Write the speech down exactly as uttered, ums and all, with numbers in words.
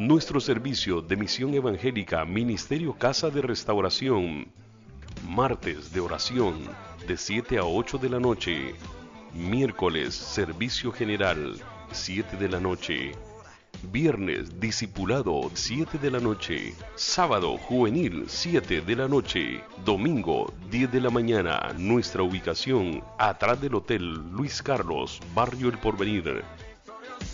Nuestro servicio de Misión Evangélica Ministerio Casa de Restauración. Martes de oración de siete a ocho de la noche. Miércoles servicio general siete de la noche. Viernes discipulado siete de la noche. Sábado juvenil siete de la noche. Domingo diez de la mañana. Nuestra ubicación atrás del Hotel Luis Carlos, Barrio El Porvenir.